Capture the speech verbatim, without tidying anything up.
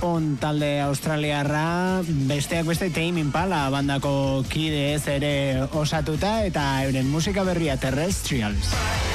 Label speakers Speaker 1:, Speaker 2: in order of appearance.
Speaker 1: post-punk talde australiarra, besteak beste Tame Impala bandako kide ez ere osatuta, eta euren musika berria Terrestrials.